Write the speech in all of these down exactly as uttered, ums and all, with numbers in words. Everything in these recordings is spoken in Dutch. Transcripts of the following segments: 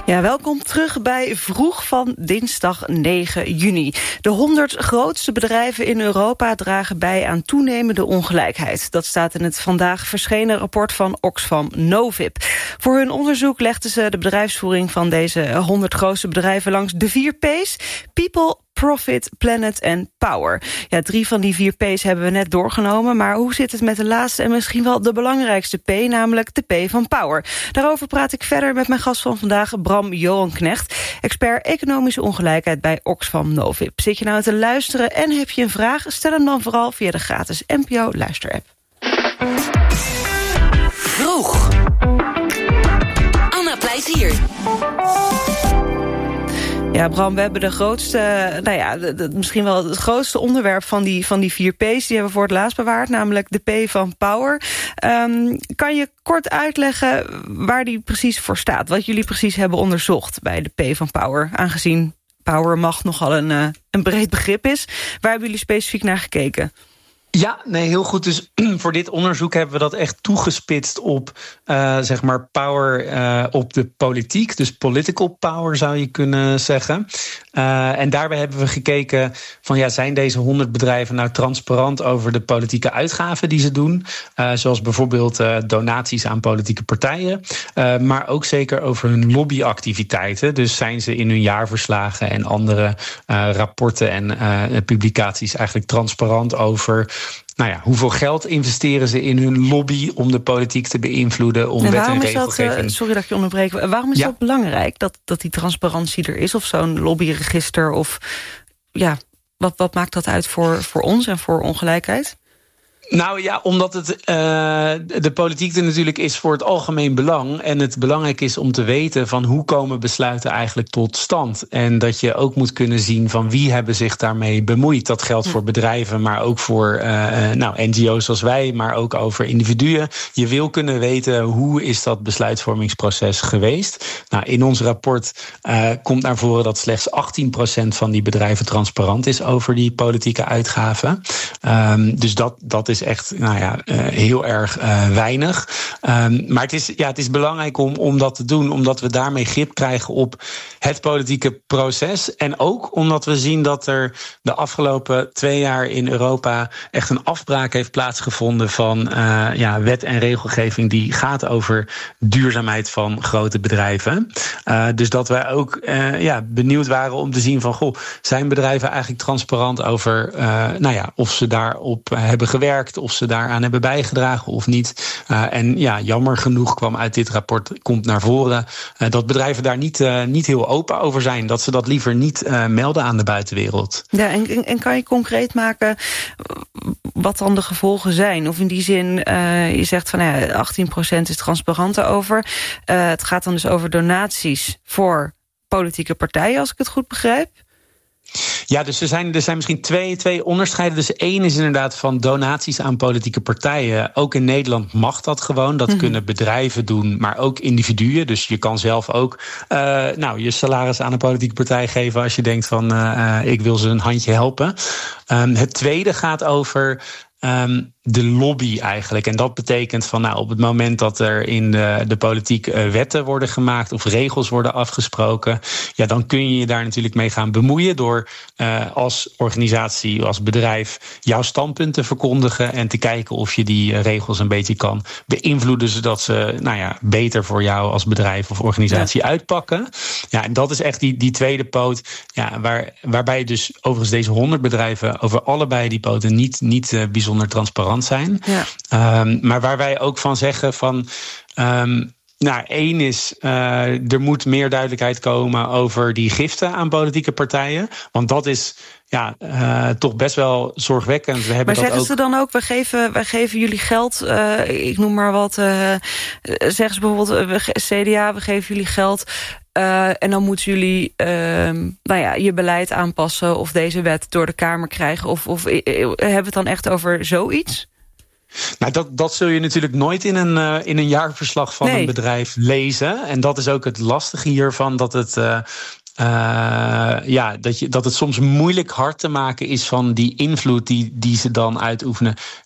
Ja, welkom terug bij Vroeg van dinsdag negen juni. De honderd grootste bedrijven in Europa dragen bij aan toenemende ongelijkheid. Dat staat in het vandaag verschenen rapport van Oxfam Novib. Voor hun onderzoek legden ze de bedrijfsvoering van deze honderd grootste bedrijven langs de vier P's. People, Profit, Planet en Power. Ja, drie van die vier P's hebben we net doorgenomen. Maar hoe zit het met de laatste en misschien wel de belangrijkste P, namelijk de P van Power? Daarover praat ik verder met mijn gast van vandaag, Bram Johan-Knecht, expert economische ongelijkheid bij Oxfam Novib. Zit je nou te luisteren en heb je een vraag? Stel hem dan vooral via de gratis N P O luisterapp. Vroeg. Anna Plezier. Ja, Bram, we hebben de grootste, nou ja, de, de, misschien wel het grootste onderwerp van die, van die vier P's. Die hebben we voor het laatst bewaard, namelijk de P van Power. Um, kan je kort uitleggen waar die precies voor staat? Wat jullie precies hebben onderzocht bij de P van Power? Aangezien power macht nogal een, uh, een breed begrip is. Waar hebben jullie specifiek naar gekeken? Ja, nee, heel goed. Dus voor dit onderzoek hebben we dat echt toegespitst op, uh, zeg maar, power uh, op de politiek. Dus political power zou je kunnen zeggen. Uh, en daarbij hebben we gekeken van, ja, zijn deze honderd bedrijven nou transparant over de politieke uitgaven die ze doen? Uh, zoals bijvoorbeeld uh, donaties aan politieke partijen. Uh, maar ook zeker over hun lobbyactiviteiten. Dus zijn ze in hun jaarverslagen en andere uh, rapporten en uh, publicaties eigenlijk transparant over, nou ja, hoeveel geld investeren ze in hun lobby om de politiek te beïnvloeden, om en wet en regelgeving. Dat, uh, sorry dat ik je onderbreek. Waarom is ja. dat belangrijk dat, dat die transparantie er is? Of zo'n lobbyregister? Of ja, wat, wat maakt dat uit voor, voor ons en voor ongelijkheid? Nou ja, omdat het uh, de politiek er natuurlijk is voor het algemeen belang. En het belangrijk is om te weten van hoe komen besluiten eigenlijk tot stand. En dat je ook moet kunnen zien van wie hebben zich daarmee bemoeid. Dat geldt voor bedrijven, maar ook voor uh, nou, N G O's zoals wij, maar ook over individuen. Je wil kunnen weten hoe is dat besluitvormingsproces geweest. Nou, in ons rapport uh, komt naar voren dat slechts achttien procent van die bedrijven transparant is over die politieke uitgaven. Um, dus dat, dat is echt, nou ja, uh, heel erg uh, weinig. Um, maar het is, ja, het is belangrijk om, om dat te doen, omdat we daarmee grip krijgen op het politieke proces. En ook omdat we zien dat er de afgelopen twee jaar in Europa echt een afbraak heeft plaatsgevonden van uh, ja, wet en regelgeving die gaat over duurzaamheid van grote bedrijven. Uh, dus dat wij ook uh, ja, benieuwd waren om te zien van, goh, zijn bedrijven eigenlijk transparant over uh, nou ja, of ze daarop uh, hebben gewerkt, of ze daaraan hebben bijgedragen of niet. Uh, en ja, jammer genoeg kwam uit dit rapport, komt naar voren, uh, dat bedrijven daar niet, uh, niet heel open over zijn. Dat ze dat liever niet uh, melden aan de buitenwereld. Ja, en, en kan je concreet maken wat dan de gevolgen zijn? Of in die zin, uh, je zegt van ja, achttien procent is transparant over. Uh, het gaat dan dus over donaties voor politieke partijen, als ik het goed begrijp. Ja, dus er zijn, er zijn misschien twee, twee onderscheiden. Dus één is inderdaad van donaties aan politieke partijen. Ook in Nederland mag dat gewoon. Dat mm-hmm. kunnen bedrijven doen, maar ook individuen. Dus je kan zelf ook uh, nou, je salaris aan een politieke partij geven als je denkt van uh, uh, ik wil ze een handje helpen. Um, het tweede gaat over Um, de lobby eigenlijk. En dat betekent van, nou, op het moment dat er in de, de politiek uh, wetten worden gemaakt of regels worden afgesproken, ja, dan kun je je daar natuurlijk mee gaan bemoeien door uh, als organisatie, als bedrijf, jouw standpunt te verkondigen en te kijken of je die uh, regels een beetje kan beïnvloeden, zodat ze, nou ja, beter voor jou als bedrijf of organisatie ja. uitpakken. Ja, en dat is echt die, die tweede poot, ja, waar, waarbij dus overigens deze honderd bedrijven over allebei die poten niet, niet uh, bijzonder transparant zijn. Ja. Um, maar waar wij ook van zeggen van, Um, nou, één is, uh, er moet meer duidelijkheid komen over die giften aan politieke partijen. Want dat is ja, uh, toch best wel zorgwekkend. We hebben maar dat zeggen ook... ze dan ook, we geven, wij geven jullie geld, uh, ik noem maar wat, uh, zeggen ze bijvoorbeeld, uh, C D A, we geven jullie geld, Uh, en dan moeten jullie uh, nou ja, je beleid aanpassen of deze wet door de Kamer krijgen. Of, of uh, hebben we het dan echt over zoiets? Nou, dat, dat zul je natuurlijk nooit in een, uh, in een jaarverslag van nee. een bedrijf lezen. En dat is ook het lastige hiervan, dat het Uh, Uh, ja, dat, je, dat het soms moeilijk hard te maken is van die invloed die, die ze dan uitoefenen.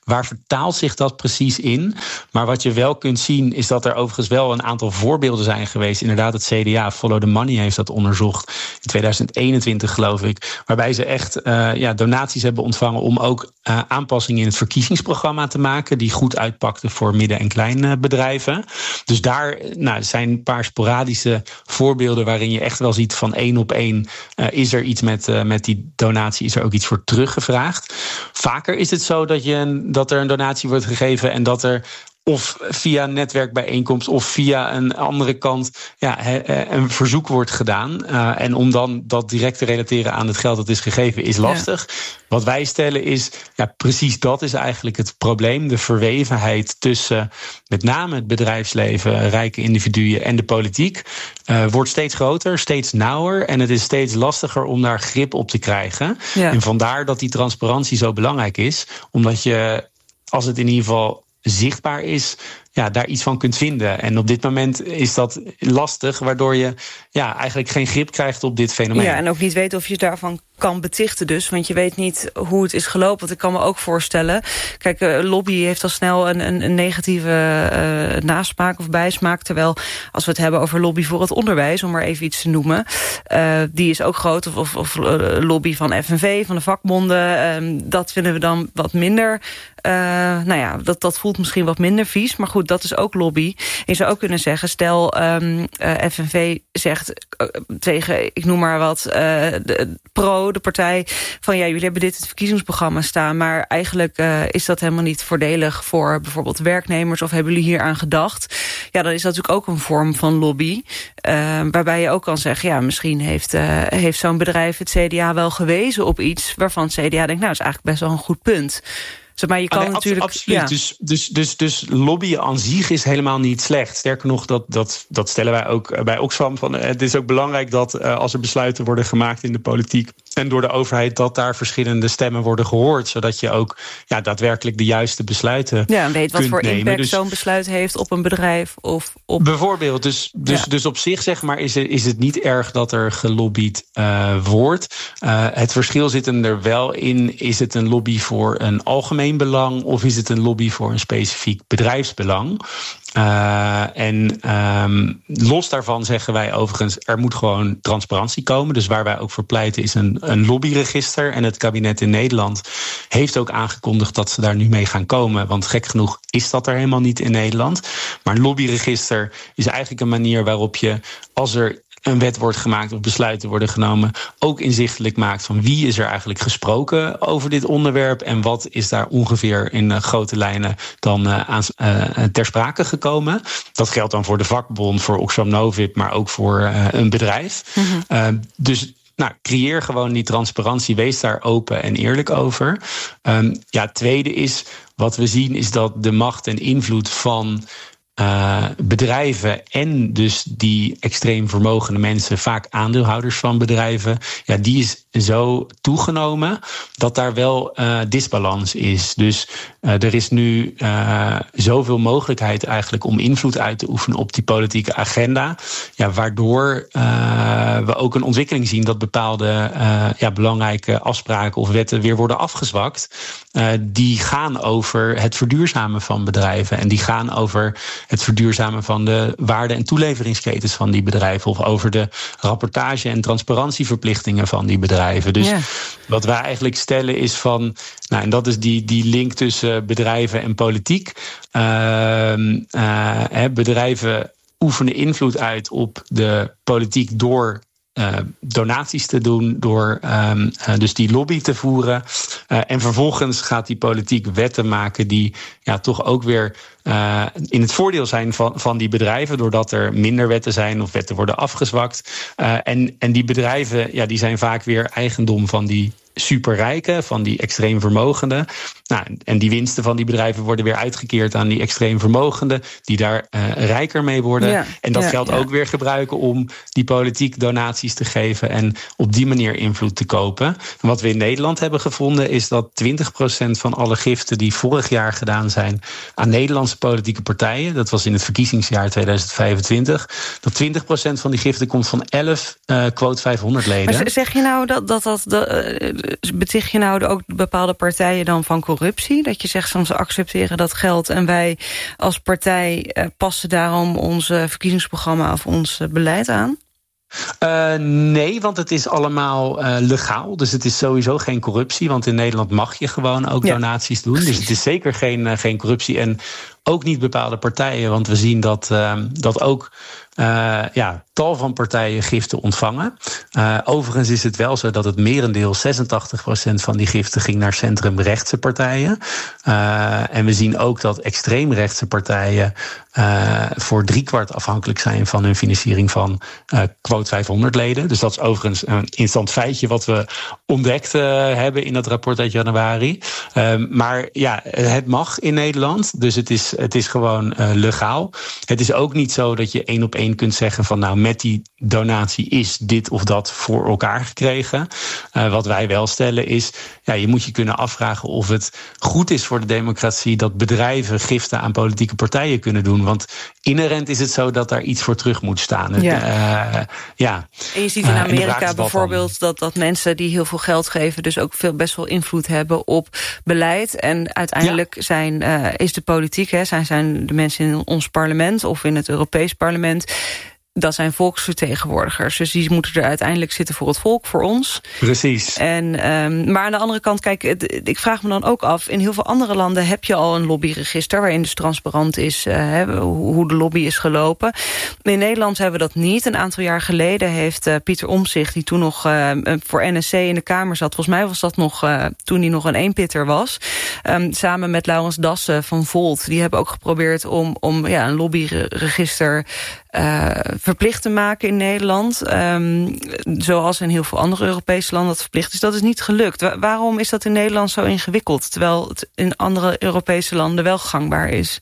waar vertaalt zich dat precies in? Maar wat je wel kunt zien is dat er overigens wel een aantal voorbeelden zijn geweest. Inderdaad, het C D A, Follow the Money, heeft dat onderzocht in tweeduizend eenentwintig, geloof ik. Waarbij ze echt uh, ja, donaties hebben ontvangen om ook uh, aanpassingen in het verkiezingsprogramma te maken die goed uitpakten voor midden- en kleinbedrijven. Dus daar nou, zijn een paar sporadische voorbeelden waarin je echt wel ziet van één op één uh, is er iets met, uh, met die donatie, is er ook iets voor teruggevraagd. Vaker is het zo dat, je, dat er een donatie wordt gegeven en dat er of via een netwerkbijeenkomst of via een andere kant ja, een verzoek wordt gedaan. Uh, en om dan dat direct te relateren aan het geld dat is gegeven is lastig. Ja. Wat wij stellen is, ja, precies dat is eigenlijk het probleem. De verwevenheid tussen met name het bedrijfsleven, rijke individuen en de politiek uh, wordt steeds groter, steeds nauwer. En het is steeds lastiger om daar grip op te krijgen. Ja. En vandaar dat die transparantie zo belangrijk is. Omdat je, als het in ieder geval zichtbaar is, ja, daar iets van kunt vinden. En op dit moment is dat lastig, waardoor je ja, eigenlijk geen grip krijgt op dit fenomeen. Ja, en ook niet weet of je daarvan kan betichten dus, want je weet niet hoe het is gelopen. Want ik kan me ook voorstellen, kijk, uh, lobby heeft al snel een, een, een negatieve uh, nasmaak of bijsmaak, terwijl als we het hebben over lobby voor het onderwijs, om maar even iets te noemen, uh, die is ook groot, of, of, of uh, lobby van F N V, van de vakbonden, uh, dat vinden we dan wat minder, uh, nou ja, dat, dat voelt misschien wat minder vies, maar goed, dat is ook lobby. En je zou ook kunnen zeggen, stel um, uh, F N V zegt uh, tegen, ik noem maar wat, uh, de, Pro, de partij, van ja, jullie hebben dit in het verkiezingsprogramma staan, maar eigenlijk uh, is dat helemaal niet voordelig voor bijvoorbeeld werknemers, of hebben jullie hier aan gedacht? Ja, dan is dat natuurlijk ook een vorm van lobby, uh, waarbij je ook kan zeggen, ja, misschien heeft, uh, heeft zo'n bedrijf het C D A wel gewezen op iets waarvan het C D A denkt, nou, dat is eigenlijk best wel een goed punt. Zeg maar je kan ah, nee, natuurlijk, absoluut. Ja. Dus, dus, dus, dus lobbyen aan zich is helemaal niet slecht. Sterker nog, dat, dat, dat stellen wij ook bij Oxfam. Van, het is ook belangrijk dat uh, als er besluiten worden gemaakt in de politiek en door de overheid, dat daar verschillende stemmen worden gehoord, zodat je ook ja, daadwerkelijk de juiste besluiten ja, en weet wat voor nemen. impact dus, zo'n besluit heeft op een bedrijf of op bijvoorbeeld. Dus, dus, ja. dus op zich zeg maar is het, is het niet erg dat er gelobbyd uh, wordt. Uh, het verschil zit hem er wel in. Is het een lobby voor een algemeen belang of is het een lobby voor een specifiek bedrijfsbelang? Uh, en um, los daarvan zeggen wij overigens, er moet gewoon transparantie komen. Dus waar wij ook voor pleiten is een, een lobbyregister. En het kabinet in Nederland heeft ook aangekondigd dat ze daar nu mee gaan komen. Want gek genoeg is dat er helemaal niet in Nederland. Maar een lobbyregister is eigenlijk een manier waarop je, als er een wet wordt gemaakt of besluiten worden genomen, ook inzichtelijk maakt van wie is er eigenlijk gesproken over dit onderwerp en wat is daar ongeveer in uh, grote lijnen dan uh, aan, uh, ter sprake gekomen. Dat geldt dan voor de vakbond, voor Oxfam Novib, maar ook voor uh, een bedrijf. Mm-hmm. Uh, dus nou, creëer gewoon die transparantie, wees daar open en eerlijk over. Um, ja, het tweede is, wat we zien is dat de macht en invloed van Uh, bedrijven en dus die extreem vermogende mensen, vaak aandeelhouders van bedrijven, ja, die is zo toegenomen dat daar wel uh, disbalans is. Dus uh, er is nu uh, zoveel mogelijkheid eigenlijk om invloed uit te oefenen op die politieke agenda, ja, waardoor uh, we ook een ontwikkeling zien dat bepaalde uh, ja, belangrijke afspraken of wetten weer worden afgezwakt. Uh, die gaan over het verduurzamen van bedrijven en die gaan over het verduurzamen van de waarde- en toeleveringsketens van die bedrijven of over de rapportage- en transparantieverplichtingen van die bedrijven. Dus yeah. wat wij eigenlijk stellen is van, nou, en dat is die, die link tussen bedrijven en politiek. Uh, uh, bedrijven oefenen invloed uit op de politiek door Uh, donaties te doen, door um, uh, dus die lobby te voeren. Uh, en vervolgens gaat die politiek wetten maken die ja, toch ook weer uh, in het voordeel zijn van, van die bedrijven, doordat er minder wetten zijn of wetten worden afgezwakt. Uh, en, en die bedrijven ja, die zijn vaak weer eigendom van die superrijken, van die extreem vermogenden. Nou, en die winsten van die bedrijven worden weer uitgekeerd aan die extreem vermogenden, die daar uh, rijker mee worden. Ja, en dat ja, geld ja. ook weer gebruiken om die politiek donaties te geven en op die manier invloed te kopen. En wat we in Nederland hebben gevonden is dat twintig procent van alle giften die vorig jaar gedaan zijn aan Nederlandse politieke partijen, dat was in het verkiezingsjaar tweeduizend vijfentwintig, dat twintig procent van die giften komt van elf uh, quote vijfhonderd leden. Maar zeg je nou dat dat, dat, dat uh, beticht je nou ook bepaalde partijen dan van corruptie? Dat je zegt, soms accepteren dat geld en wij als partij uh, passen daarom ons uh, verkiezingsprogramma of ons uh, beleid aan? Uh, nee, want het is allemaal uh, legaal. Dus het is sowieso geen corruptie. Want in Nederland mag je gewoon ook ja. donaties doen. Precies. Dus het is zeker geen, uh, geen corruptie. En ook niet bepaalde partijen. Want we zien dat, uh, dat ook uh, ja, tal van partijen giften ontvangen. Uh, overigens is het wel zo dat het merendeel, zesentachtig procent van die giften, ging naar centrumrechtse partijen. Uh, en we zien ook dat extreemrechtse partijen uh, voor driekwart afhankelijk zijn van hun financiering van uh, quote vijfhonderd leden. Dus dat is overigens een instant feitje wat we ontdekt uh, hebben in dat rapport uit januari. Uh, maar ja, het mag in Nederland. Dus het is, het is gewoon uh, legaal. Het is ook niet zo dat je één op één kunt zeggen van nou, met die donatie is dit of dat voor elkaar gekregen. Uh, wat wij wel stellen is, ja, je moet je kunnen afvragen of het goed is voor de democratie dat bedrijven giften aan politieke partijen kunnen doen. Want inherent is het zo dat daar iets voor terug moet staan. Ja. Uh, ja. En je ziet in Amerika uh, bijvoorbeeld dat, dat mensen die heel veel geld geven dus ook veel best wel invloed hebben op beleid. En uiteindelijk ja. zijn, uh, is de politiek, hè, zijn, zijn de mensen in ons parlement of in het Europees parlement, dat zijn volksvertegenwoordigers. Dus die moeten er uiteindelijk zitten voor het volk, voor ons. Precies. En, um, maar aan de andere kant, kijk, ik vraag me dan ook af, in heel veel andere landen heb je al een lobbyregister waarin dus transparant is uh, hoe de lobby is gelopen. In Nederland hebben we dat niet. Een aantal jaar geleden heeft uh, Pieter Omtzigt, die toen nog uh, voor N S C in de Kamer zat, volgens mij was dat nog uh, toen hij nog een eenpitter was, um, samen met Laurens Dassen van Volt, die hebben ook geprobeerd om, om ja, een lobbyregister Uh, verplicht te maken in Nederland. Um, zoals in heel veel andere Europese landen dat verplicht is. Dat is niet gelukt. Wa- waarom is dat in Nederland zo ingewikkeld, terwijl het in andere Europese landen wel gangbaar is?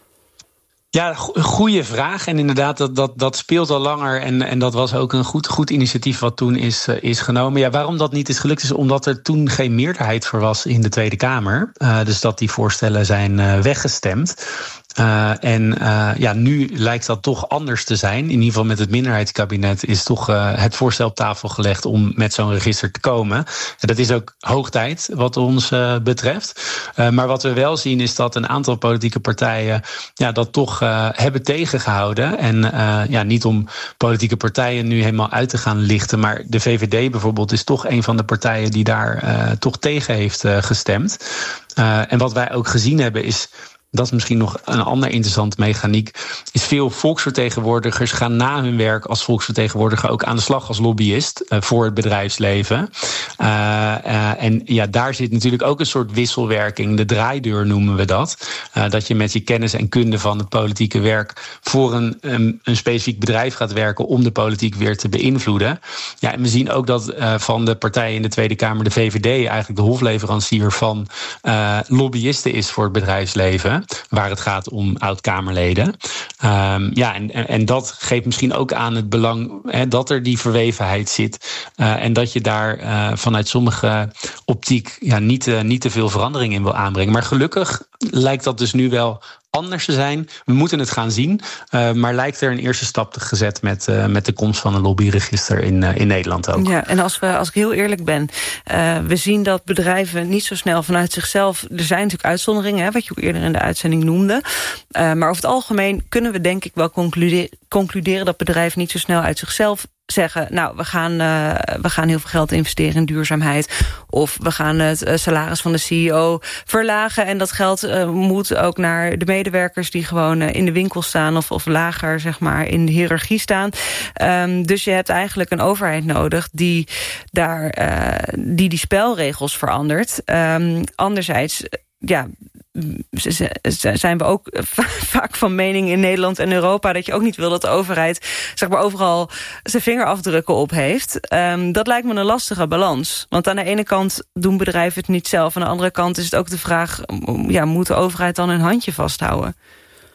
Ja, een goede vraag. En inderdaad, dat, dat, dat speelt al langer. En, en dat was ook een goed, goed initiatief wat toen is, uh, is genomen. Ja, waarom dat niet is gelukt is omdat er toen geen meerderheid voor was in de Tweede Kamer. Uh, dus dat die voorstellen zijn uh, weggestemd. Uh, en uh, ja, nu lijkt dat toch anders te zijn. In ieder geval met het minderheidskabinet is toch uh, het voorstel op tafel gelegd om met zo'n register te komen. En dat is ook hoog tijd wat ons uh, betreft. Uh, maar wat we wel zien is dat een aantal politieke partijen ja, dat toch uh, hebben tegengehouden. En uh, ja, niet om politieke partijen nu helemaal uit te gaan lichten, maar de V V D bijvoorbeeld is toch een van de partijen die daar uh, toch tegen heeft uh, gestemd. Uh, en wat wij ook gezien hebben is, dat is misschien nog een ander interessante mechaniek, is veel volksvertegenwoordigers gaan na hun werk als volksvertegenwoordiger ook aan de slag als lobbyist uh, voor het bedrijfsleven. Uh, uh, en ja, daar zit natuurlijk ook een soort wisselwerking, de draaideur noemen we dat. Uh, dat je met je kennis en kunde van het politieke werk voor een, een, een specifiek bedrijf gaat werken om de politiek weer te beïnvloeden. Ja, en we zien ook dat uh, van de partijen in de Tweede Kamer de V V D eigenlijk de hofleverancier van uh, lobbyisten is voor het bedrijfsleven, waar het gaat om oud-Kamerleden. Um, ja, en, en dat geeft misschien ook aan het belang hè, dat er die verwevenheid zit. Uh, en dat je daar uh, vanuit sommige optiek ja, niet, uh, niet te veel verandering in wil aanbrengen. Maar gelukkig lijkt dat dus nu wel anders te zijn. We moeten het gaan zien. Uh, maar lijkt er een eerste stap te gezet met, uh, met de komst van een lobbyregister in, uh, in Nederland ook. Ja, en als, we, als ik heel eerlijk ben, uh, we zien dat bedrijven niet zo snel vanuit zichzelf, er zijn natuurlijk uitzonderingen, hè, wat je ook eerder in de uitzending noemde. Uh, maar over het algemeen kunnen we denk ik wel concluderen, concluderen dat bedrijven niet zo snel uit zichzelf zeggen, nou, we gaan, uh, we gaan heel veel geld investeren in duurzaamheid, of we gaan het uh, salaris van de C E O verlagen en dat geld uh, moet ook naar de medewerkers die gewoon uh, in de winkel staan of, of lager, zeg maar, in de hiërarchie staan. Um, dus je hebt eigenlijk een overheid nodig die daar uh, die die spelregels verandert. Um, anderzijds, ja, zijn we ook vaak van mening in Nederland en Europa dat je ook niet wil dat de overheid, zeg maar, overal zijn vingerafdrukken op heeft. Um, dat lijkt me een lastige balans. Want aan de ene kant doen bedrijven het niet zelf. Aan de andere kant is het ook de vraag, ja, moet de overheid dan een handje vasthouden?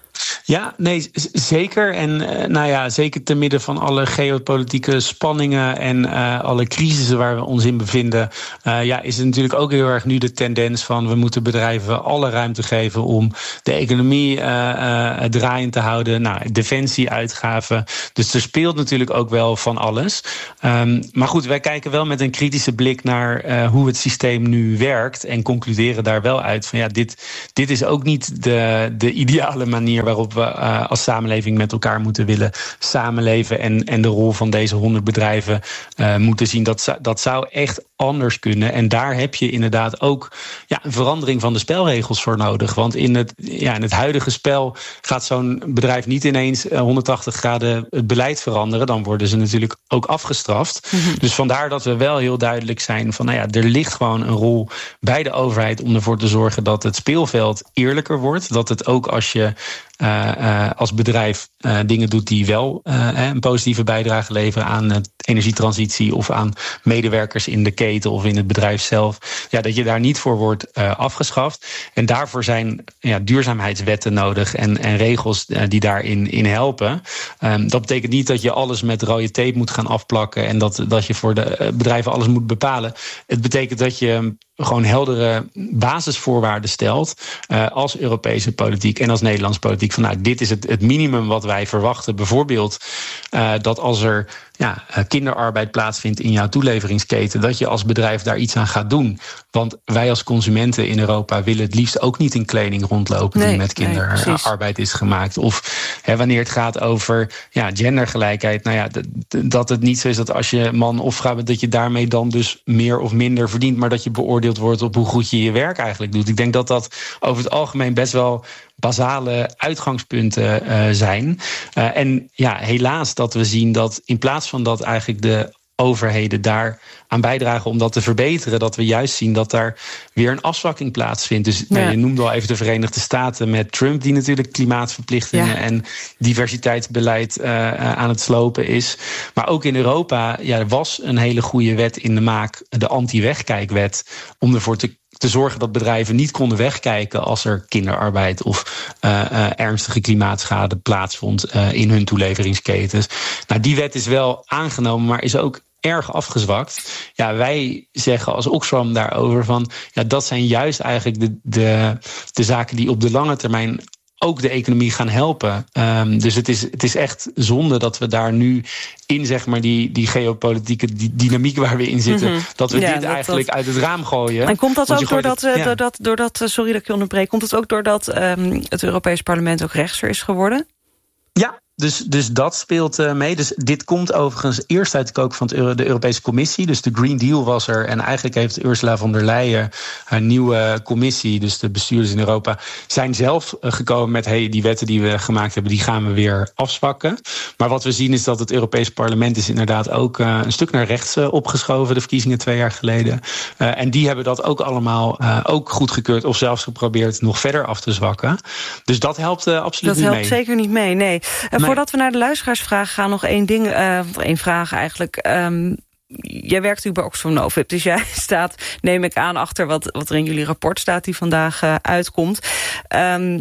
Ja, nee, z- zeker. En uh, nou ja, zeker te midden van alle geopolitieke spanningen en uh, alle crisissen waar we ons in bevinden, uh, ja, is het natuurlijk ook heel erg nu de tendens van we moeten bedrijven alle ruimte geven om de economie uh, uh, draaiend te houden. Nou, defensieuitgaven. Dus er speelt natuurlijk ook wel van alles. Um, maar goed, wij kijken wel met een kritische blik naar uh, hoe het systeem nu werkt en concluderen daar wel uit van ja, dit, dit is ook niet de, de ideale manier waarop we uh, als samenleving met elkaar moeten willen samenleven en, en de rol van deze honderd bedrijven uh, moeten zien. Dat, zou, dat zou echt anders kunnen. En daar heb je inderdaad ook ja, een verandering van de spelregels voor nodig. Want in het, ja, in het huidige spel gaat zo'n bedrijf niet ineens honderdtachtig graden het beleid veranderen. Dan worden ze natuurlijk ook afgestraft. Mm-hmm. Dus vandaar dat we wel heel duidelijk zijn van nou ja, er ligt gewoon een rol bij de overheid om ervoor te zorgen dat het speelveld eerlijker wordt. Dat het ook als je Uh, uh, als bedrijf uh, dingen doet die wel uh, een positieve bijdrage leveren aan de energietransitie of aan medewerkers in de keten of in het bedrijf zelf, ja, dat je daar niet voor wordt uh, afgeschaft. En daarvoor zijn ja, duurzaamheidswetten nodig en, en regels uh, die daarin in helpen. Um, dat betekent niet dat je alles met rode tape moet gaan afplakken en dat, dat je voor de bedrijven alles moet bepalen. Het betekent dat je gewoon heldere basisvoorwaarden stelt uh, als Europese politiek en als Nederlandse politiek. Van nou, dit is het, het minimum wat wij verwachten. Bijvoorbeeld uh, dat als er ja, kinderarbeid plaatsvindt in jouw toeleveringsketen, dat je als bedrijf daar iets aan gaat doen. Want wij als consumenten in Europa willen het liefst ook niet in kleding rondlopen nee, die met kinderarbeid nee, is gemaakt. Of hè, wanneer het gaat over ja, gendergelijkheid, nou ja, d- d- dat het niet zo is dat als je man of vrouw bent, dat je daarmee dan dus meer of minder verdient, maar dat je beoordeeld wordt op hoe goed je je werk eigenlijk doet. Ik denk dat dat over het algemeen best wel basale uitgangspunten uh, zijn. Uh, en ja, helaas dat we zien dat in plaats van dat eigenlijk de overheden daar aan bijdragen om dat te verbeteren, dat we juist zien dat daar weer een afzwakking plaatsvindt. Dus ja. nou, je noemde al even de Verenigde Staten met Trump, die natuurlijk klimaatverplichtingen ja. en diversiteitsbeleid uh, aan het slopen is. Maar ook in Europa ja, er was een hele goede wet in de maak, de anti-wegkijkwet, om ervoor te te zorgen dat bedrijven niet konden wegkijken als er kinderarbeid of uh, uh, ernstige klimaatschade plaatsvond uh, in hun toeleveringsketens. Nou, die wet is wel aangenomen, maar is ook erg afgezwakt. Ja, wij zeggen als Oxfam daarover van ja, dat zijn juist eigenlijk de, de, de zaken die op de lange termijn ook de economie gaan helpen. Um, dus het is, het is echt zonde dat we daar nu in zeg maar die, die geopolitieke die dynamiek waar we in zitten, mm-hmm. dat we ja, dit dat, eigenlijk dat... uit het raam gooien. En komt dat ook doordat, het, ja. doordat, doordat, sorry dat ik je onderbreek, komt het ook doordat um, het Europees Parlement ook rechtser is geworden? Ja. Dus, dus dat speelt uh, mee. Dus dit komt overigens eerst uit de kook van het Euro- de Europese Commissie. Dus de Green Deal was er. En eigenlijk heeft Ursula von der Leyen haar nieuwe commissie, dus de bestuurders in Europa, zijn zelf uh, gekomen met hey, die wetten die we gemaakt hebben, die gaan we weer afzwakken. Maar wat we zien is dat het Europees Parlement is inderdaad ook uh, een stuk naar rechts uh, opgeschoven, de verkiezingen twee jaar geleden. Uh, en die hebben dat ook allemaal uh, ook goedgekeurd of zelfs geprobeerd nog verder af te zwakken. Dus dat helpt uh, absoluut dat niet mee. Dat helpt zeker niet mee, nee. Uh, Voordat we naar de luisteraarsvraag gaan, nog één ding, uh, één vraag eigenlijk. Um, jij werkt natuurlijk bij Oxfam Novib, dus jij staat, neem ik aan, achter wat, wat er in jullie rapport staat die vandaag uh, uitkomt. Um,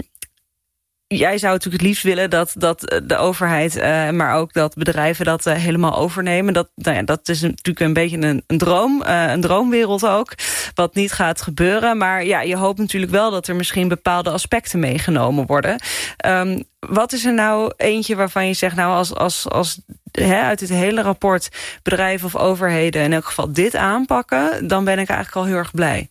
Jij zou natuurlijk het liefst willen dat, dat de overheid, uh, maar ook dat bedrijven dat uh, helemaal overnemen. Dat, nou ja, dat is natuurlijk een beetje een, een droom, uh, een droomwereld ook, wat niet gaat gebeuren. Maar ja, je hoopt natuurlijk wel dat er misschien bepaalde aspecten meegenomen worden. Um, wat is er nou eentje waarvan je zegt, nou als, als, als hè, uit dit hele rapport bedrijven of overheden in elk geval dit aanpakken, dan ben ik eigenlijk al heel erg blij.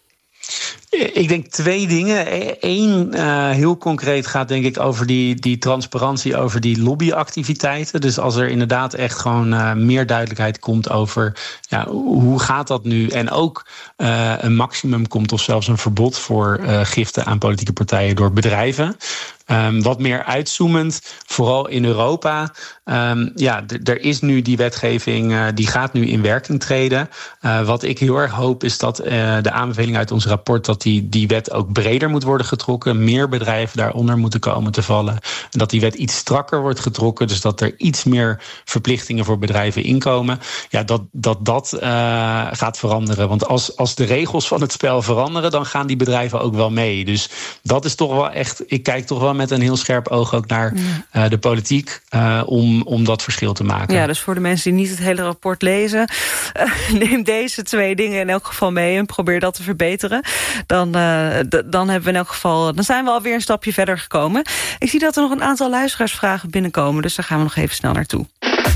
Ik denk twee dingen. Eén, uh, heel concreet gaat denk ik over die, die transparantie, over die lobbyactiviteiten. Dus als er inderdaad echt gewoon uh, meer duidelijkheid komt over ja, hoe gaat dat nu? En ook uh, een maximum komt of zelfs een verbod voor uh, giften aan politieke partijen door bedrijven. Um, wat meer uitzoomend, vooral in Europa. Um, ja, d- er is nu die wetgeving, uh, die gaat nu in werking treden. Uh, wat ik heel erg hoop is dat uh, de aanbeveling uit ons rapport, dat die, die wet ook breder moet worden getrokken. Meer bedrijven daaronder moeten komen te vallen. En dat die wet iets strakker wordt getrokken. Dus dat er iets meer verplichtingen voor bedrijven inkomen. Ja, dat dat, dat uh, gaat veranderen. Want als, als de regels van het spel veranderen, dan gaan die bedrijven ook wel mee. Dus dat is toch wel echt. Ik kijk toch wel met een heel scherp oog ook naar uh, de politiek. Uh, om, om dat verschil te maken. Ja, dus voor de mensen die niet het hele rapport lezen, uh, neem deze twee dingen in elk geval mee en probeer dat te verbeteren. Dan, uh, d- dan hebben we in elk geval, dan zijn we alweer een stapje verder gekomen. Ik zie dat er nog een aantal luisteraarsvragen binnenkomen, dus daar gaan we nog even snel naartoe.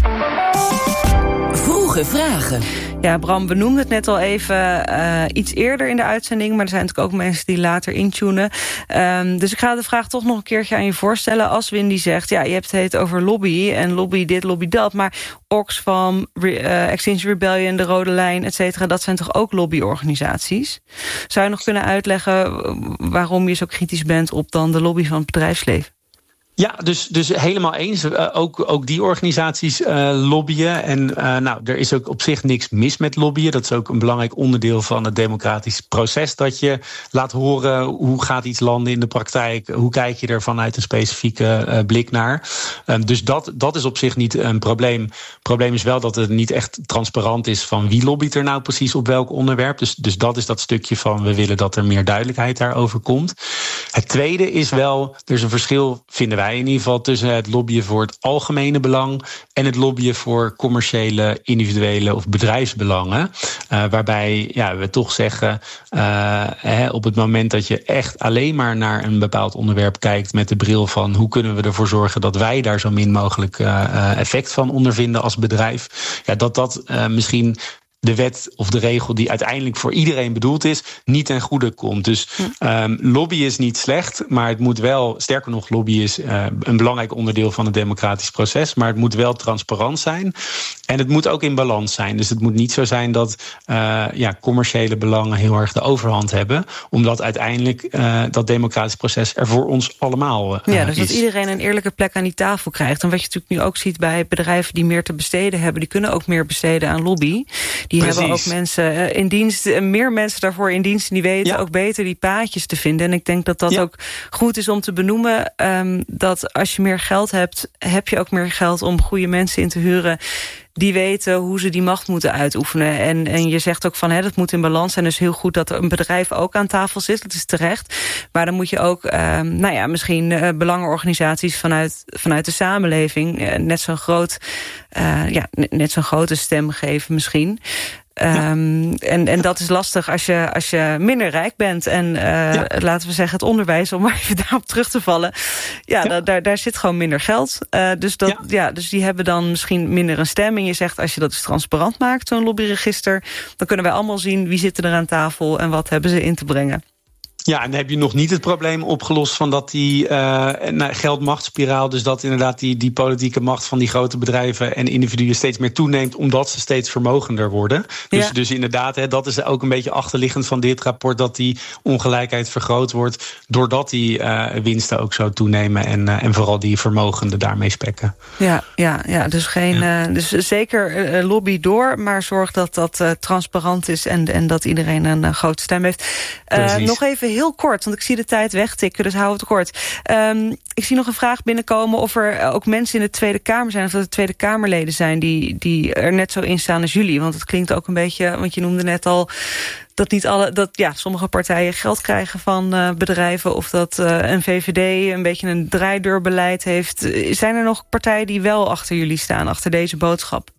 Vroege vragen. Ja, Bram, we noemden het net al even uh, iets eerder in de uitzending, maar er zijn natuurlijk ook mensen die later intunen. Um, dus ik ga de vraag toch nog een keertje aan je voorstellen. Als Windy zegt, ja, je hebt het over lobby en lobby dit, lobby dat, maar Oxfam, uh, Extinction Rebellion, de Rode Lijn, et cetera, dat zijn toch ook lobbyorganisaties? Zou je nog kunnen uitleggen waarom je zo kritisch bent op dan de lobby van het bedrijfsleven? Ja, dus, dus helemaal eens. Uh, ook, ook die organisaties uh, lobbyen. En uh, nou, er is ook op zich niks mis met lobbyen. Dat is ook een belangrijk onderdeel van het democratisch proces. Dat je laat horen hoe gaat iets landen in de praktijk. Hoe kijk je er vanuit een specifieke uh, blik naar. Um, dus dat, dat is op zich niet een probleem. Het probleem is wel dat het niet echt transparant is van wie lobbyt er nou precies op welk onderwerp. Dus, dus dat is dat stukje van we willen dat er meer duidelijkheid daarover komt. Het tweede is wel, er is een verschil, vinden wij in ieder geval, tussen het lobbyen voor het algemene belang en het lobbyen voor commerciële, individuele of bedrijfsbelangen. Uh, waarbij ja, we toch zeggen, uh, hè, op het moment dat je echt alleen maar naar een bepaald onderwerp kijkt met de bril van hoe kunnen we ervoor zorgen dat wij daar zo min mogelijk uh, effect van ondervinden als bedrijf, ja, dat dat uh, misschien de wet of de regel die uiteindelijk voor iedereen bedoeld is, niet ten goede komt. Dus um, lobby is niet slecht, maar het moet wel, sterker nog, lobby is uh, een belangrijk onderdeel van het democratisch proces, maar het moet wel transparant zijn en het moet ook in balans zijn. Dus het moet niet zo zijn dat uh, ja, commerciële belangen heel erg de overhand hebben, omdat uiteindelijk uh, dat democratisch proces er voor ons allemaal uh, ja, dus is. dat iedereen een eerlijke plek aan die tafel krijgt. En wat je natuurlijk nu ook ziet bij bedrijven die meer te besteden hebben, die kunnen ook meer besteden aan lobby. Die Precies. hebben ook mensen in dienst, meer mensen daarvoor in dienst, en die weten ja. ook beter die paadjes te vinden. En ik denk dat dat ja. ook goed is om te benoemen, um, dat als je meer geld hebt, heb je ook meer geld om goede mensen in te huren die weten hoe ze die macht moeten uitoefenen. En, en je zegt ook van, hè, dat moet in balans zijn. Dus heel goed dat er een bedrijf ook aan tafel zit. Dat is terecht. Maar dan moet je ook, uh, nou ja, misschien uh, belangenorganisaties vanuit, vanuit de samenleving uh, net zo'n groot, uh, ja, net zo'n grote stem geven misschien. Ja. Um, en, en dat is lastig als je, als je minder rijk bent. En uh, ja. laten we zeggen het onderwijs, om maar even daarop terug te vallen. Ja, ja. Da, daar, daar zit gewoon minder geld. Uh, dus, dat, ja. Ja, dus die hebben dan misschien minder een stem. En je zegt, als je dat dus transparant maakt, zo'n lobbyregister, dan kunnen wij allemaal zien wie zitten er aan tafel en wat hebben ze in te brengen. Ja, en dan heb je nog niet het probleem opgelost van dat die uh, geld-machtsspiraal, dus dat inderdaad die, die politieke macht van die grote bedrijven en individuen steeds meer toeneemt, omdat ze steeds vermogender worden. Dus, ja. dus inderdaad, hè, dat is ook een beetje achterliggend van dit rapport, dat die ongelijkheid vergroot wordt, doordat die uh, winsten ook zo toenemen en, uh, en vooral die vermogenden daarmee spekken. Ja, ja, ja dus, geen, ja. Uh, dus zeker uh, lobby door, maar zorg dat dat uh, transparant is en, en dat iedereen een uh, grote stem heeft. Uh, nog even heel kort, want ik zie de tijd wegtikken, dus hou het kort. Um, ik zie nog een vraag binnenkomen of er ook mensen in de Tweede Kamer zijn, of dat er Tweede Kamerleden zijn die, die er net zo in staan als jullie. Want het klinkt ook een beetje, want je noemde net al dat niet alle, dat ja, sommige partijen geld krijgen van uh, bedrijven, of dat uh, een V V D een beetje een draaideurbeleid heeft. Zijn er nog partijen die wel achter jullie staan, achter deze boodschap?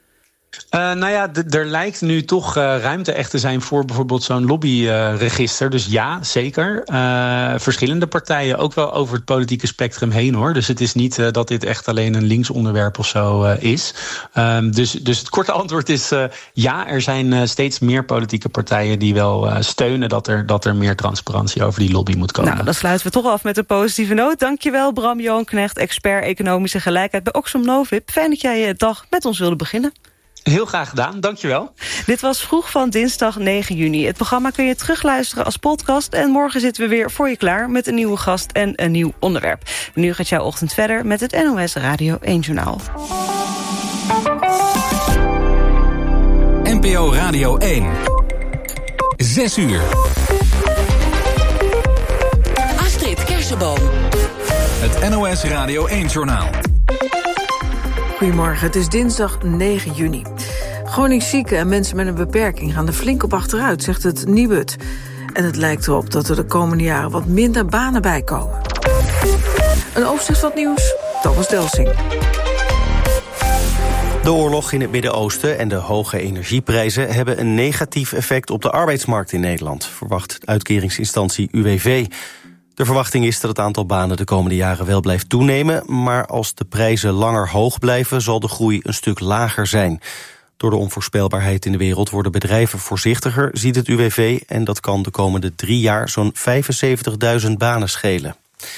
Uh, nou ja, d- er lijkt nu toch uh, ruimte echt te zijn voor bijvoorbeeld zo'n lobbyregister. Uh, dus ja, zeker. Uh, verschillende partijen, ook wel over het politieke spectrum heen, hoor. Dus het is niet uh, dat dit echt alleen een linksonderwerp of zo uh, is. Um, dus, dus het korte antwoord is uh, ja, er zijn uh, steeds meer politieke partijen die wel uh, steunen dat er, dat er meer transparantie over die lobby moet komen. Nou, dan sluiten we toch af met een positieve noot. Dankjewel, Bram-Johan Knecht, expert economische gelijkheid bij Oxfam Novib. Fijn dat jij je dag met ons wilde beginnen. Heel graag gedaan, dankjewel. Dit was Vroeg van dinsdag negen juni. Het programma kun je terugluisteren als podcast. En morgen zitten we weer voor je klaar met een nieuwe gast en een nieuw onderwerp. En nu gaat jouw ochtend verder met het N O S Radio één Journaal. N P O Radio één. Zes uur. Eisenboom. Het N O S Radio één-journaal. Goedemorgen, het is dinsdag negen juni. Chronisch zieken en mensen met een beperking gaan er flink op achteruit, zegt het Nibud. En het lijkt erop dat er de komende jaren wat minder banen bij komen. Een overzicht van het nieuws, Thomas Delsing. De oorlog in het Midden-Oosten en de hoge energieprijzen hebben een negatief effect op de arbeidsmarkt in Nederland, verwacht uitkeringsinstantie U W V. De verwachting is dat het aantal banen de komende jaren wel blijft toenemen, maar als de prijzen langer hoog blijven, zal de groei een stuk lager zijn. Door de onvoorspelbaarheid in de wereld worden bedrijven voorzichtiger, ziet het U W V, en dat kan de komende drie jaar zo'n vijfenzeventigduizend banen schelen.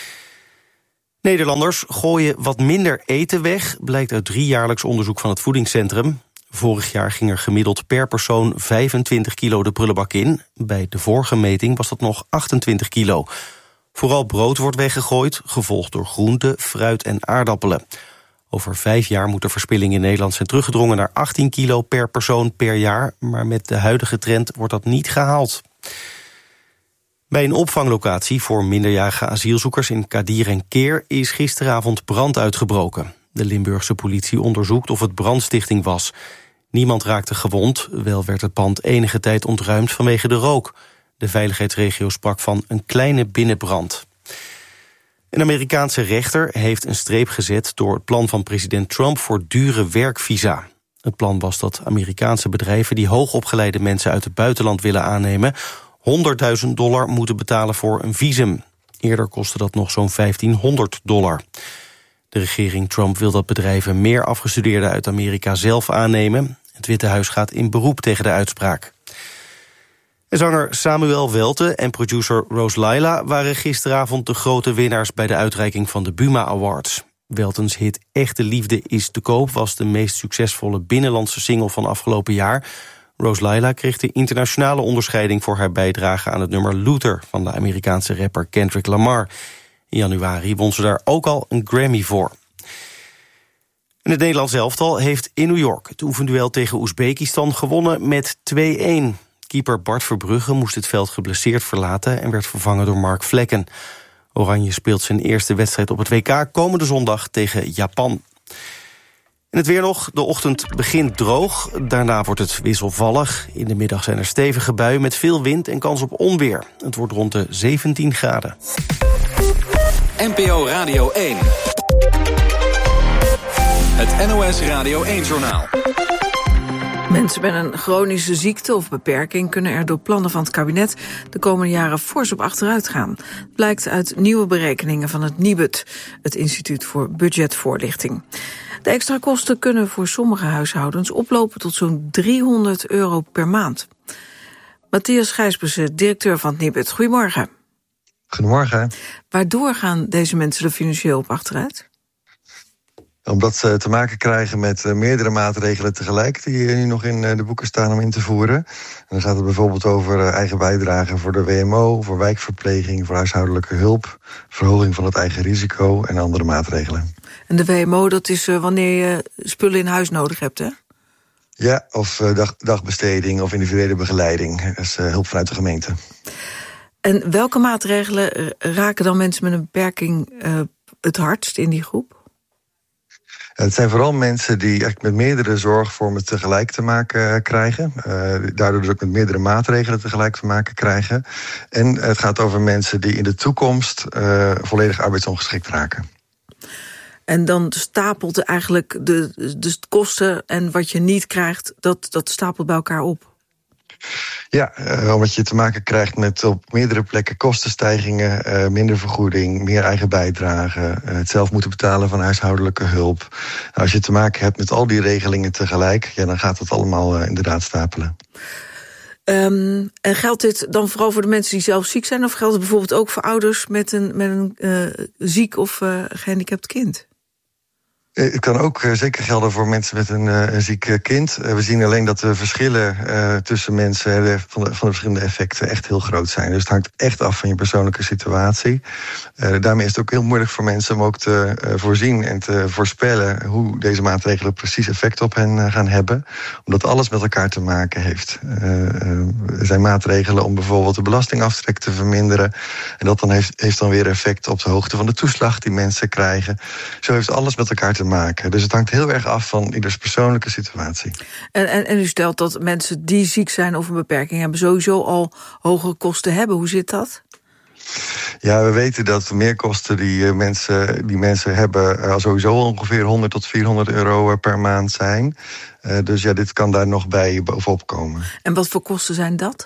Nederlanders gooien wat minder eten weg, blijkt uit driejaarlijks onderzoek van het Voedingscentrum. Vorig jaar ging er gemiddeld per persoon vijfentwintig kilo de prullenbak in. Bij de vorige meting was dat nog achtentwintig kilo. Vooral brood wordt weggegooid, gevolgd door groenten, fruit en aardappelen. Over vijf jaar moet de verspilling in Nederland zijn teruggedrongen naar achttien kilo per persoon per jaar, maar met de huidige trend wordt dat niet gehaald. Bij een opvanglocatie voor minderjarige asielzoekers in Kadir en Keer is gisteravond brand uitgebroken. De Limburgse politie onderzoekt of het brandstichting was. Niemand raakte gewond, wel werd het pand enige tijd ontruimd vanwege de rook. De veiligheidsregio sprak van een kleine binnenbrand. Een Amerikaanse rechter heeft een streep gezet door het plan van president Trump voor dure werkvisa. Het plan was dat Amerikaanse bedrijven die hoogopgeleide mensen uit het buitenland willen aannemen honderdduizend dollar moeten betalen voor een visum. Eerder kostte dat nog zo'n vijftienhonderd dollar. De regering Trump wil dat bedrijven meer afgestudeerden uit Amerika zelf aannemen. Het Witte Huis gaat in beroep tegen de uitspraak. Zanger Samuel Welte en producer Rose Laila waren gisteravond de grote winnaars bij de uitreiking van de Buma Awards. Weltens hit Echte Liefde is te koop was de meest succesvolle binnenlandse single van afgelopen jaar. Rose Laila kreeg de internationale onderscheiding voor haar bijdrage aan het nummer Luther van de Amerikaanse rapper Kendrick Lamar. In januari won ze daar ook al een Grammy voor. En het Nederlands elftal heeft in New York het oefenduel tegen Oezbekistan gewonnen met twee-een. Keeper Bart Verbrugge moest het veld geblesseerd verlaten en werd vervangen door Mark Vlekken. Oranje speelt zijn eerste wedstrijd op het W K komende zondag tegen Japan. En het weer nog. De ochtend begint droog. Daarna wordt het wisselvallig. In de middag zijn er stevige buien met veel wind en kans op onweer. Het wordt rond de zeventien graden. N P O Radio één. Het N O S Radio één-journaal. Mensen met een chronische ziekte of beperking kunnen er door plannen van het kabinet de komende jaren fors op achteruit gaan. Blijkt uit nieuwe berekeningen van het Nibud, het Instituut voor Budgetvoorlichting. De extra kosten kunnen voor sommige huishoudens oplopen tot zo'n driehonderd euro per maand. Matthias Gijsbersen, directeur van het Nibud. Goedemorgen. Goedemorgen. Waardoor gaan deze mensen er financieel op achteruit? Omdat ze te maken krijgen met meerdere maatregelen tegelijk die nu nog in de boeken staan om in te voeren. En dan gaat het bijvoorbeeld over eigen bijdrage voor de W M O, voor wijkverpleging, voor huishoudelijke hulp, verhoging van het eigen risico en andere maatregelen. En de W M O, dat is wanneer je spullen in huis nodig hebt, hè? Ja, of dag, dagbesteding of individuele begeleiding. Dat is hulp vanuit de gemeente. En welke maatregelen raken dan mensen met een beperking uh, het hardst in die groep? Het zijn vooral mensen die eigenlijk met meerdere zorgvormen tegelijk te maken krijgen. Uh, daardoor dus ook met meerdere maatregelen tegelijk te maken krijgen. En het gaat over mensen die in de toekomst uh, volledig arbeidsongeschikt raken. En dan stapelt eigenlijk de, de kosten en wat je niet krijgt, dat, dat stapelt bij elkaar op. Ja, uh, omdat je te maken krijgt met op meerdere plekken kostenstijgingen, uh, minder vergoeding, meer eigen bijdrage, uh, het zelf moeten betalen van huishoudelijke hulp. Nou, als je te maken hebt met al die regelingen tegelijk, ja, dan gaat het allemaal uh, inderdaad stapelen. Um, en geldt dit dan vooral voor de mensen die zelf ziek zijn, of geldt het bijvoorbeeld ook voor ouders met een, met een uh, ziek of uh, gehandicapt kind? Het kan ook uh, zeker gelden voor mensen met een, uh, een ziek kind. Uh, we zien alleen dat de verschillen uh, tussen mensen uh, van, de, van de verschillende effecten echt heel groot zijn. Dus het hangt echt af van je persoonlijke situatie. Uh, daarmee is het ook heel moeilijk voor mensen om ook te uh, voorzien en te voorspellen hoe deze maatregelen precies effect op hen uh, gaan hebben. Omdat alles met elkaar te maken heeft. Uh, uh, er zijn maatregelen om bijvoorbeeld de belastingaftrek te verminderen. En dat dan heeft, heeft dan weer effect op de hoogte van de toeslag die mensen krijgen. Zo heeft alles met elkaar te maken. Dus het hangt heel erg af van ieders persoonlijke situatie. En, en, en u stelt dat mensen die ziek zijn of een beperking hebben sowieso al hogere kosten hebben. Hoe zit dat? Ja, we weten dat de meerkosten die, uh, mensen, die mensen hebben uh, sowieso ongeveer honderd tot vierhonderd euro per maand zijn. Uh, dus ja, dit kan daar nog bij bovenop komen. En wat voor kosten zijn dat?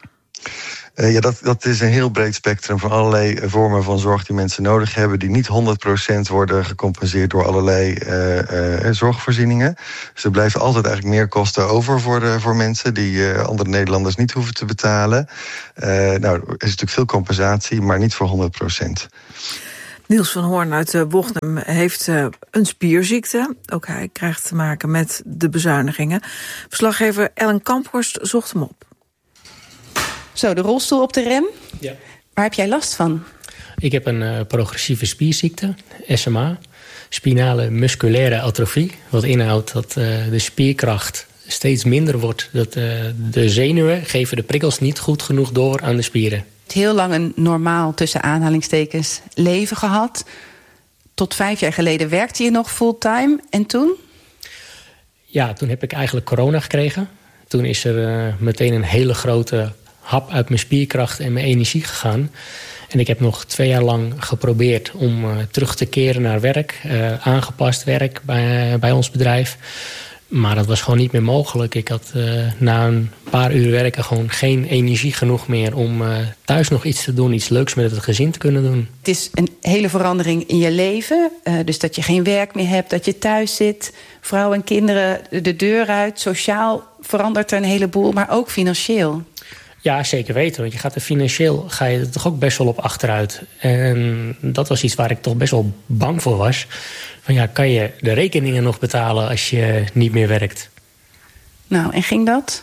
Uh, ja, dat, dat is een heel breed spectrum van allerlei vormen van zorg die mensen nodig hebben, die niet honderd procent worden gecompenseerd door allerlei uh, uh, zorgvoorzieningen. Dus er blijven altijd eigenlijk meer kosten over voor, de, voor mensen die uh, andere Nederlanders niet hoeven te betalen. Uh, nou, er is natuurlijk veel compensatie, maar niet voor honderd procent. Niels van Hoorn uit uh, Wognum heeft uh, een spierziekte. Ook hij krijgt te maken met de bezuinigingen. Verslaggever Ellen Kamphorst zocht hem op. Zo, de rolstoel op de rem. Ja. Waar heb jij last van? Ik heb een uh, progressieve spierziekte, S M A. Spinale musculaire atrofie. Wat inhoudt dat uh, de spierkracht steeds minder wordt. Dat uh, de zenuwen geven de prikkels niet goed genoeg door aan de spieren. Heel lang een normaal, tussen aanhalingstekens, leven gehad. Tot vijf jaar geleden werkte je nog fulltime. En toen? Ja, toen heb ik eigenlijk corona gekregen. Toen is er uh, meteen een hele grote hap uit mijn spierkracht en mijn energie gegaan. En ik heb nog twee jaar lang geprobeerd om uh, terug te keren naar werk. Uh, aangepast werk bij, uh, bij ons bedrijf. Maar dat was gewoon niet meer mogelijk. Ik had uh, na een paar uur werken gewoon geen energie genoeg meer om uh, thuis nog iets te doen. Iets leuks met het gezin te kunnen doen. Het is een hele verandering in je leven. Uh, dus dat je geen werk meer hebt, dat je thuis zit. Vrouw en kinderen de deur uit. Sociaal verandert er een heleboel, maar ook financieel. Ja, zeker weten. Want je gaat er financieel ga je er toch ook best wel op achteruit. En dat was iets waar ik toch best wel bang voor was. Van ja, kan je de rekeningen nog betalen als je niet meer werkt? Nou, en ging dat?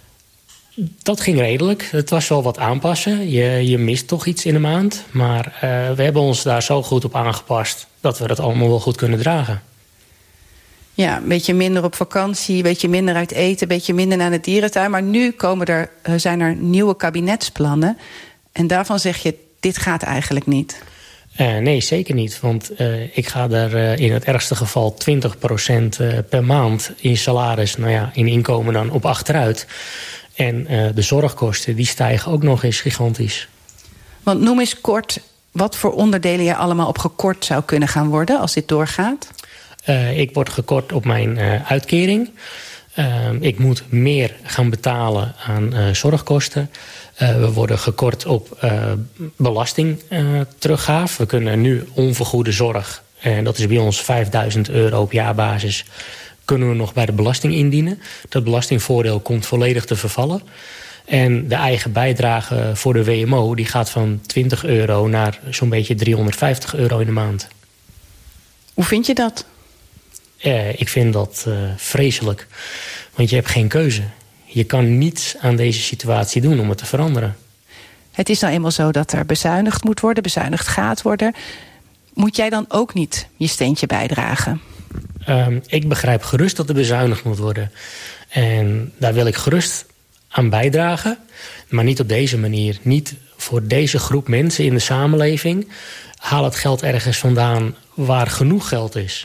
Dat ging redelijk. Het was wel wat aanpassen. Je, je mist toch iets in de maand. Maar uh, we hebben ons daar zo goed op aangepast dat we dat allemaal wel goed kunnen dragen. Ja, een beetje minder op vakantie, een beetje minder uit eten, een beetje minder naar de dierentuin. Maar nu komen er, zijn er nieuwe kabinetsplannen. En daarvan zeg je, dit gaat eigenlijk niet. Uh, nee, zeker niet. Want uh, ik ga er uh, in het ergste geval twintig procent uh, per maand in salaris, nou ja, in inkomen dan op achteruit. En uh, de zorgkosten, die stijgen ook nog eens gigantisch. Want noem eens kort wat voor onderdelen je allemaal op gekort zou kunnen gaan worden als dit doorgaat. Uh, ik word gekort op mijn uh, uitkering. Uh, ik moet meer gaan betalen aan uh, zorgkosten. Uh, we worden gekort op uh, belastingteruggave. Uh, we kunnen nu onvergoede zorg, en dat is bij ons vijfduizend euro op jaarbasis, kunnen we nog bij de belasting indienen. Dat belastingvoordeel komt volledig te vervallen. En de eigen bijdrage voor de W M O die gaat van twintig euro naar zo'n beetje driehonderdvijftig euro in de maand. Hoe vind je dat? Uh, ik vind dat uh, vreselijk. Want je hebt geen keuze. Je kan niets aan deze situatie doen om het te veranderen. Het is nou eenmaal zo dat er bezuinigd moet worden, bezuinigd gaat worden. Moet jij dan ook niet je steentje bijdragen? Um, ik begrijp gerust dat er bezuinigd moet worden. En daar wil ik gerust aan bijdragen. Maar niet op deze manier. Niet voor deze groep mensen in de samenleving. Haal het geld ergens vandaan waar genoeg geld is.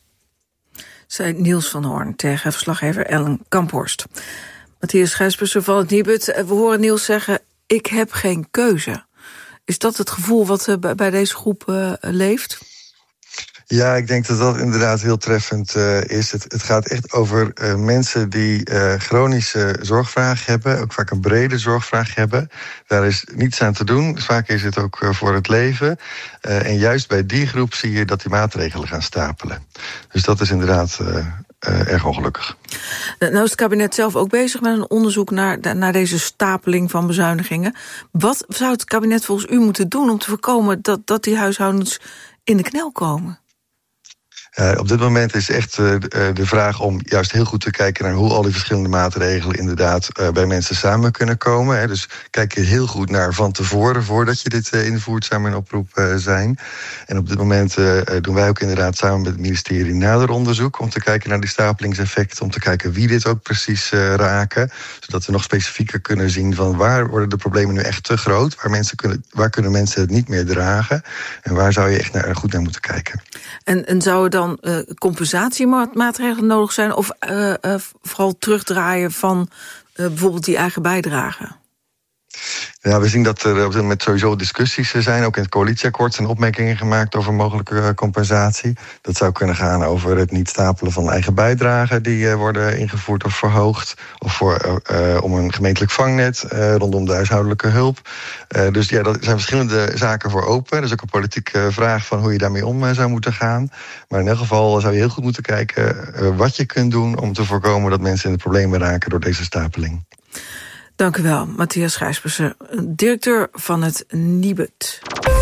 Zei Niels van Hoorn tegen verslaggever Ellen Kamphorst. Matthias Gijspersen van het Nibud. We horen Niels zeggen, ik heb geen keuze. Is dat het gevoel wat bij deze groep uh, leeft? Ja, ik denk dat dat inderdaad heel treffend uh, is. Het, het gaat echt over uh, mensen die uh, chronische zorgvraag hebben. Ook vaak een brede zorgvraag hebben. Daar is niets aan te doen. Vaak is het ook uh, voor het leven. Uh, en juist bij die groep zie je dat die maatregelen gaan stapelen. Dus dat is inderdaad uh, uh, erg ongelukkig. Nou is het kabinet zelf ook bezig met een onderzoek naar, naar deze stapeling van bezuinigingen. Wat zou het kabinet volgens u moeten doen om te voorkomen dat, dat die huishoudens in de knel komen? Uh, op dit moment is echt uh, de vraag om juist heel goed te kijken naar hoe al die verschillende maatregelen inderdaad uh, bij mensen samen kunnen komen. Hè. Dus kijk je heel goed naar van tevoren, voordat je dit uh, invoert, zou mijn oproep uh, zijn. En op dit moment uh, doen wij ook inderdaad samen met het ministerie nader onderzoek om te kijken naar die stapelingseffecten, om te kijken wie dit ook precies uh, raken, zodat we nog specifieker kunnen zien van waar worden de problemen nu echt te groot, waar, mensen kunnen, waar kunnen mensen het niet meer dragen en waar zou je echt naar, goed naar moeten kijken. En, en zou er dan uh, compensatiemaatregelen nodig zijn of uh, uh, vooral terugdraaien van uh, bijvoorbeeld die eigen bijdrage? Ja, we zien dat er op dit moment sowieso discussies zijn. Ook in het coalitieakkoord zijn opmerkingen gemaakt over mogelijke compensatie. Dat zou kunnen gaan over het niet stapelen van eigen bijdragen die uh, worden ingevoerd of verhoogd. Of voor, uh, om een gemeentelijk vangnet uh, rondom de huishoudelijke hulp. Uh, dus ja, er zijn verschillende zaken voor open. Er is ook een politieke vraag van hoe je daarmee om uh, zou moeten gaan. Maar in elk geval zou je heel goed moeten kijken uh, wat je kunt doen om te voorkomen dat mensen in de problemen raken door deze stapeling. Dank u wel, Matthias Gijspersen, directeur van het Nibud.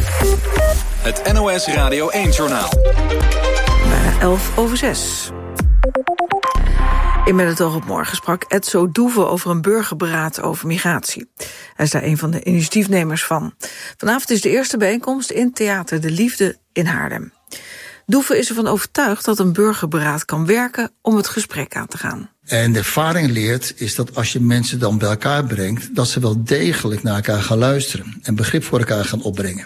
Het N O S Radio één-journaal. Bijna elf over zes. In Met het oog op morgen sprak Edzo Doeve over een burgerberaad over migratie. Hij is daar een van de initiatiefnemers van. Vanavond is de eerste bijeenkomst in Theater de Liefde in Haarlem. Doeve is ervan overtuigd dat een burgerberaad kan werken om het gesprek aan te gaan. En de ervaring leert is dat als je mensen dan bij elkaar brengt, dat ze wel degelijk naar elkaar gaan luisteren en begrip voor elkaar gaan opbrengen.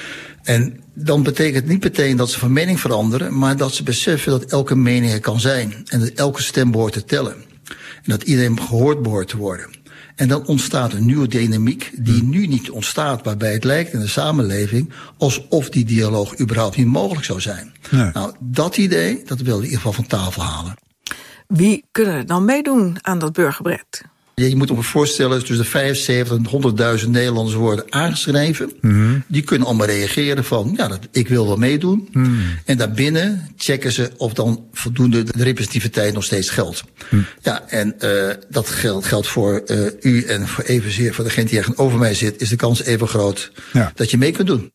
En dan betekent het niet meteen dat ze van mening veranderen, maar dat ze beseffen dat elke mening er kan zijn en dat elke stem behoort te tellen. En dat iedereen gehoord behoort te worden. En dan ontstaat een nieuwe dynamiek die nu niet ontstaat, waarbij het lijkt in de samenleving alsof die dialoog überhaupt niet mogelijk zou zijn. Nee. Nou, dat idee, dat wil in ieder geval van tafel halen. Wie kunnen er dan meedoen aan dat burgerberaad? Je moet je voorstellen, tussen de vijfenzeventig en honderdduizend Nederlanders worden aangeschreven. Mm-hmm. Die kunnen allemaal reageren van, ja, dat, ik wil wel meedoen. Mm. En daarbinnen checken ze of dan voldoende de representativiteit nog steeds geldt. Mm. Ja, en uh, dat geldt, geldt voor uh, u en voor evenzeer voor degene die tegenover mij zit, is de kans even groot ja. dat je mee kunt doen.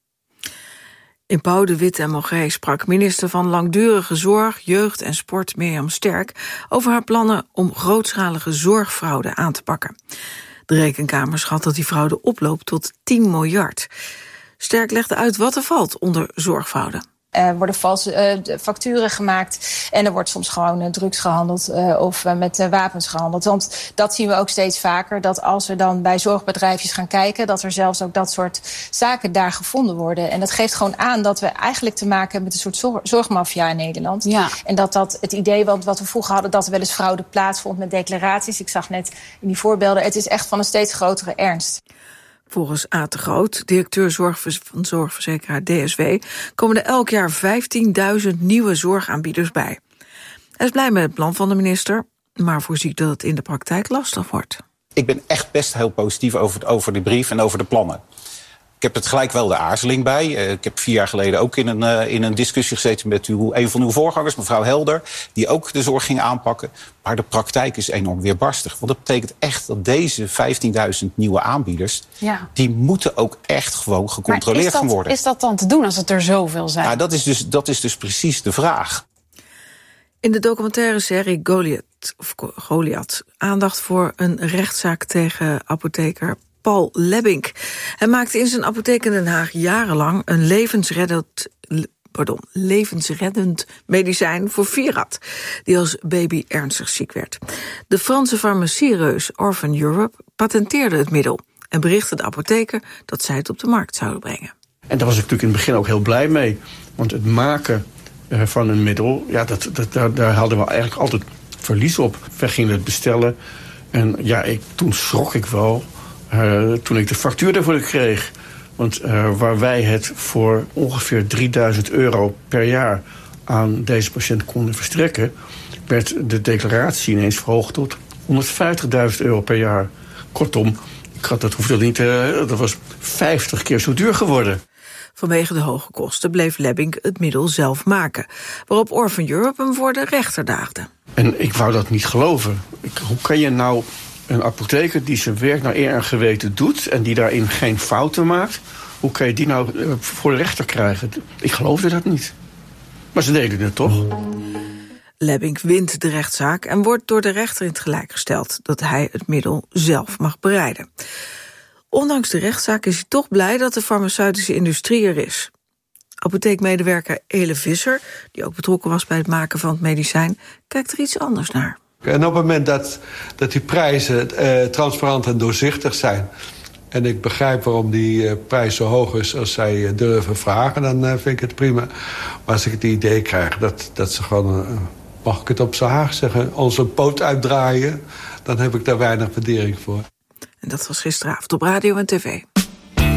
In Pauw de Wit en Mogé sprak minister van Langdurige Zorg, Jeugd en Sport Mirjam Sterk over haar plannen om grootschalige zorgfraude aan te pakken. De Rekenkamer schat dat die fraude oploopt tot tien miljard. Sterk legde uit wat er valt onder zorgfraude. Er worden valse uh, facturen gemaakt en er wordt soms gewoon uh, drugs gehandeld uh, of uh, met uh, wapens gehandeld. Want dat zien we ook steeds vaker, dat als we dan bij zorgbedrijfjes gaan kijken, dat er zelfs ook dat soort zaken daar gevonden worden. En dat geeft gewoon aan dat we eigenlijk te maken hebben met een soort zorg, zorgmafia in Nederland. Ja. En dat dat het idee, want wat we vroeger hadden, dat er wel eens fraude plaatsvond met declaraties. Ik zag net in die voorbeelden, het is echt van een steeds grotere ernst. Volgens A. de Groot, directeur zorg van zorgverzekeraar D S W, komen er elk jaar vijftienduizend nieuwe zorgaanbieders bij. Hij is blij met het plan van de minister, maar voorziet dat het in de praktijk lastig wordt. Ik ben echt best heel positief over, over de brief en over de plannen. Ik heb het gelijk wel de aarzeling bij. Uh, ik heb vier jaar geleden ook in een, uh, in een discussie gezeten met uw, een van uw voorgangers, mevrouw Helder, die ook de zorg ging aanpakken. Maar de praktijk is enorm weerbarstig. Want dat betekent echt dat deze vijftienduizend nieuwe aanbieders, ja. die moeten ook echt gewoon gecontroleerd dat, gaan worden. Is dat dan te doen als het er zoveel zijn? Ja, dat is dus, dat is dus precies de vraag. In de documentaire serie Goliath, of Goliath, aandacht voor een rechtszaak tegen apotheker Paul Lebbink. Hij maakte in zijn apotheek in Den Haag jarenlang een levensreddend, pardon, levensreddend medicijn voor Virat, die als baby ernstig ziek werd. De Franse farmaciereus Orphan Europe patenteerde het middel en berichtte de apotheker dat zij het op de markt zouden brengen. En daar was ik natuurlijk in het begin ook heel blij mee. Want het maken uh, van een middel, ja, dat, dat, daar, daar hadden we eigenlijk altijd verlies op. We gingen het bestellen en ja, ik, toen schrok ik wel Uh, toen ik de factuur daarvoor kreeg. Want uh, waar wij het voor ongeveer drieduizend euro per jaar aan deze patiënt konden verstrekken, werd de declaratie ineens verhoogd tot honderdvijftigduizend euro per jaar. Kortom, ik had, dat hoefde niet, uh, dat was vijftig keer zo duur geworden. Vanwege de hoge kosten bleef Lebbink het middel zelf maken, waarop Orphan Europe hem voor de rechter daagde. En ik wou dat niet geloven. Ik, hoe kan je nou een apotheker die zijn werk naar eer en geweten doet en die daarin geen fouten maakt, hoe kan je die nou voor de rechter krijgen? Ik geloofde dat niet. Maar ze deden het toch. Lebbink wint de rechtszaak en wordt door de rechter in het gelijk gesteld dat hij het middel zelf mag bereiden. Ondanks de rechtszaak is hij toch blij dat de farmaceutische industrie er is. Apotheekmedewerker Ele Visser, die ook betrokken was bij het maken van het medicijn, kijkt er iets anders naar. En op het moment dat, dat die prijzen eh, transparant en doorzichtig zijn, en ik begrijp waarom die uh, prijs zo hoog is als zij uh, durven vragen, dan uh, vind ik het prima. Maar als ik het idee krijg dat, dat ze gewoon, uh, mag ik het op z'n Haag zeggen, onze poot uitdraaien, dan heb ik daar weinig waardering voor. En dat was gisteravond op radio en tv.